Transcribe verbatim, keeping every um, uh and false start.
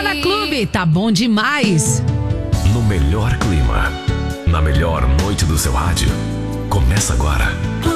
Mariana Clube, tá bom demais. No melhor clima, na melhor noite do seu rádio, começa agora.